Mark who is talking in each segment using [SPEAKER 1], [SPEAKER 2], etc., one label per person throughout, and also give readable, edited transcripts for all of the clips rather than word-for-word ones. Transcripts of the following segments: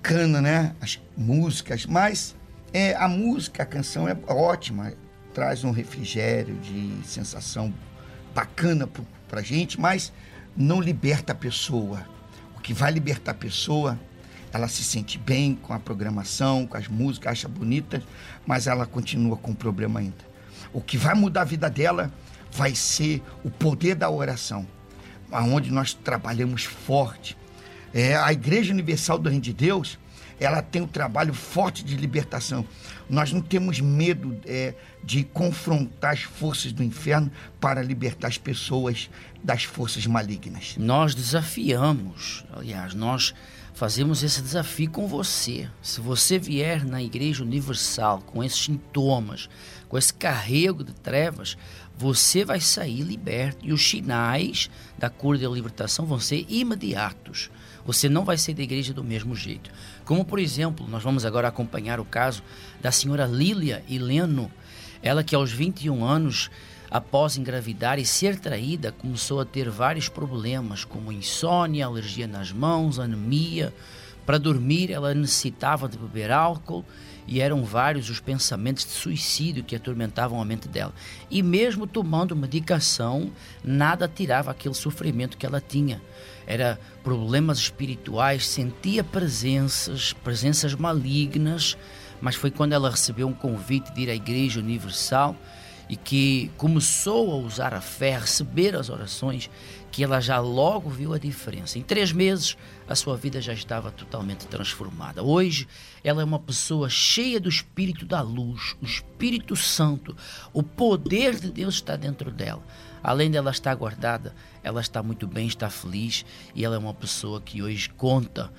[SPEAKER 1] bacana, né? As músicas, mas a música, a canção é ótima, traz um refrigério de sensação bacana pra gente, mas não liberta a pessoa. O que vai libertar a pessoa, ela se sente bem com a programação, com as músicas, acha bonitas, mas ela continua com o problema ainda. O que vai mudar a vida dela vai ser o poder da oração, onde nós trabalhamos forte. A Igreja Universal do Reino de Deus, ela tem um trabalho forte de libertação. Nós não temos medo de confrontar as forças do inferno para libertar as pessoas das forças malignas.
[SPEAKER 2] Nós desafiamos, aliás, nós fazemos esse desafio com você. Se você vier na Igreja Universal com esses sintomas, com esse carrego de trevas, você vai sair liberto. E os sinais da cura e da libertação vão ser imediatos. Você não vai sair da igreja do mesmo jeito. Como, por exemplo, nós vamos agora acompanhar o caso da senhora Lília Hileno. Ela que aos 21 anos, após engravidar e ser traída, começou a ter vários problemas, como insônia, alergia nas mãos, anemia. Para dormir, ela necessitava de beber álcool e eram vários os pensamentos de suicídio que atormentavam a mente dela. E mesmo tomando medicação, nada tirava aquele sofrimento que ela tinha. Era problemas espirituais, sentia presenças malignas, mas foi quando ela recebeu um convite de ir à Igreja Universal e que começou a usar a fé, a receber as orações, que ela já logo viu a diferença. Em 3 meses, a sua vida já estava totalmente transformada. Hoje, ela é uma pessoa cheia do Espírito da luz, o Espírito Santo. O poder de Deus está dentro dela. Além dela estar guardada, ela está muito bem, está feliz, e ela é uma pessoa que hoje conta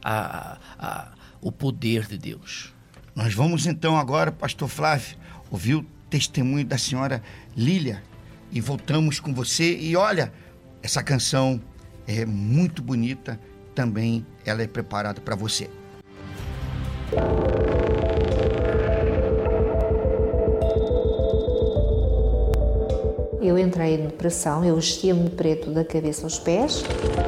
[SPEAKER 2] o poder de Deus.
[SPEAKER 1] Nós vamos então agora, pastor Flávio, ouvir o testemunho da senhora Lília e voltamos com você. E olha, essa canção é muito bonita, também ela é preparada para você.
[SPEAKER 3] Eu entrei em depressão, eu vestia-me de preto da cabeça aos pés.